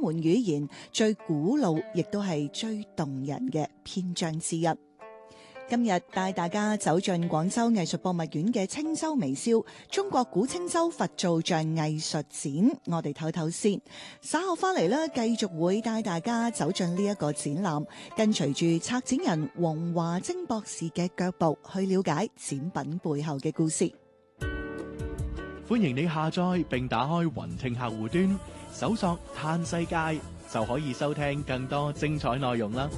門語言最古老，亦都係最動人嘅篇章之一。今日帶大家走進廣州藝術博物館嘅青州微燒中國古青州佛造像藝術展，我哋唞唞先。稍後翻嚟咧，繼續會帶大家走進呢一個展覽，跟隨住策展人黃華晶博士嘅腳步，去了解展品背後嘅故事。 歡迎你下載並打開雲聽客戶端，搜索嘆世界，就可以收聽更多精彩內容啦。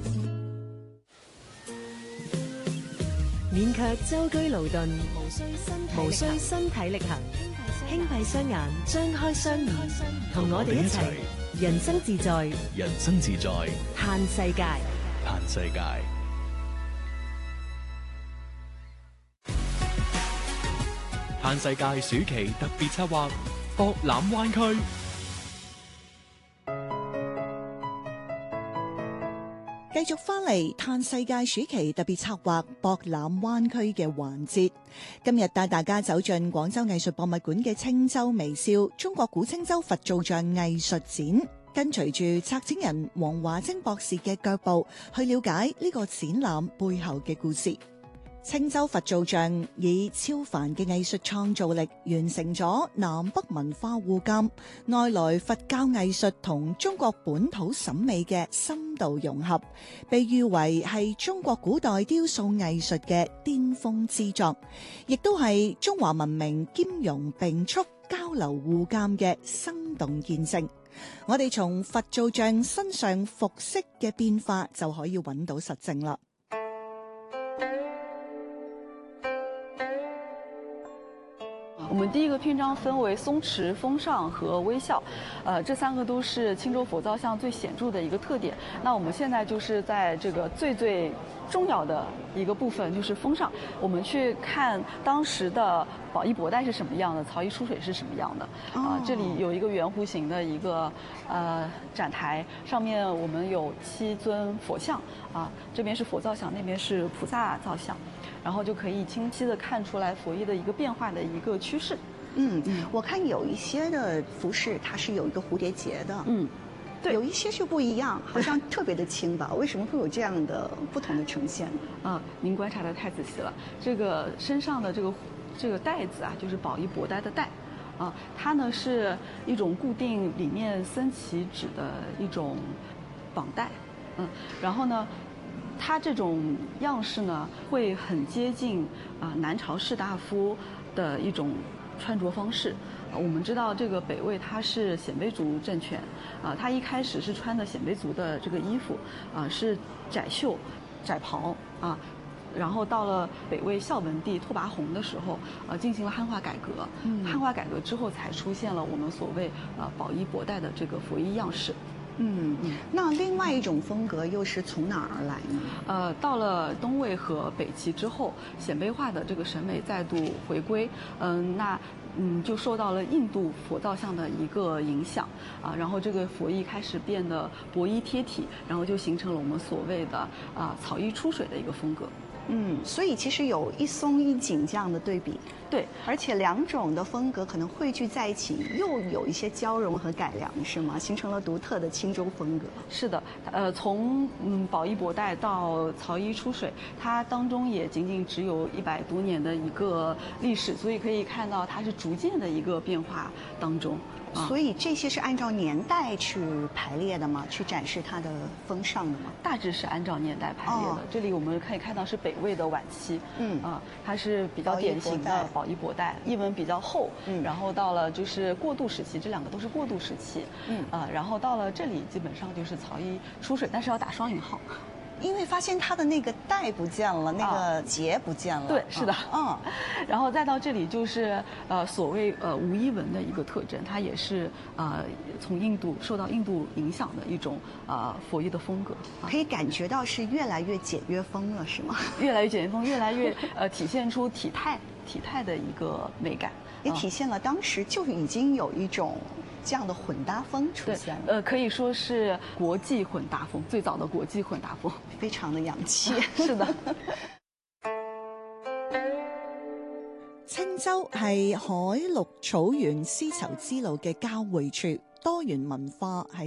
免卻舟車勞頓，無需身體力行，輕閉雙眼，張開雙耳，同我哋一齊人生自在， 人生自在， 嘆世界， 嘆世界。嘆世界暑期特別策劃博覽灣區。 繼續翻嚟嘆世界暑期特別策劃博覽灣區嘅環節，今日帶大家走進廣州藝術博物館嘅青州微燒中國古青州佛造像藝術展，跟隨住策展人黃華晶博士嘅腳步，去了解呢個展覽背後嘅故事。青州佛造像以超凡嘅藝術創造力，完成咗南北文化互鑑、外來佛教藝術同中國本土審美嘅深度融合，被譽為係中國古代雕塑藝術嘅巔峰之作，亦都係中華文明兼容並蓄、交流互鑑嘅生動見證。我哋從佛造像身上服飾嘅變化就可以揾到實證啦。 我們第一個篇章分為鬆弛、風尚和微笑，這三個都是青州佛造像最顯著的一個特點。那我們現在就是在這個最重要的一個部分，就是風尚。我們去看當時的寶衣博帶是什麼樣的，曹衣出水是什麼樣的。這裡有一個圓弧形的一個展台，上面我們有7尊佛像，這邊是佛造像，那邊是菩薩造像。然後就可以清晰地看出來佛衣的一個變化的一個趨勢。 我看有一些的服飾它是有一個蝴蝶結的， 對， 有一些就不一樣，好像特別的輕薄，為什麼會有這樣的不同的呈現？ 您觀察得太仔細了。這個身上的這個帶子啊，就是寶衣博帶的帶，它呢是一種固定裡面僧旗指的一種綁帶，然後呢，它這種樣式呢，會很接近南朝士大夫的一種穿着方式。我們知道這個北魏它是鮮卑族政權，它一開始是穿的鮮卑族的這個衣服，是窄袖、窄袍啊。然後到了北魏孝文帝拓跋宏的時候，進行了漢化改革。漢化改革之後，才出現了我們所謂寶衣博帶的這個佛衣樣式。 那另外一種風格又是從哪兒而來呢？ 到了東魏和北齊之後，鮮卑化的這個審美再度回歸，就受到了印度佛造像的一個影響，然後這個佛衣開始變得薄衣貼體，然後就形成了我們所謂的草衣出水的一個風格。 所以其實有一鬆一緊這樣的對比， 對， 而且兩種的風格可能匯聚在一起，又有一些交融和改良，是嗎？形成了獨特的青州風格。 是的，從寶衣博帶到曹衣出水，它當中也僅僅只有100多年的一個歷史，所以可以看到它是逐漸的一個變化當中。 所以這些是按照年代去排列的嗎？去展示它的風尚的嗎？ 大致是按照年代排列的。這裡我們可以看到是北魏的晚期，它是比較典型的寶衣博帶，衣紋比較厚，然後到了就是過渡時期，這兩個都是過渡時期，然後到了這裡基本上就是曹衣出水，但是要打雙引號。 因為發現它的那個帶不見了，那個結不見了。 對，是的。然後再到這裡就是所謂無衣紋的一個特徵，它也是從印度受到印度影響的一種佛衣的風格。 可以感覺到是越來越簡約風了，是嗎？ 越來越簡約風，越來越體現出體態的一個美感， 也體現了當時就已經有一種這樣的混搭風出現了。 可以說是國際混搭風，最早的國際混搭風， 非常的洋氣。 是的。 青州係海陸草原絲綢之路嘅交匯處，多元文化喺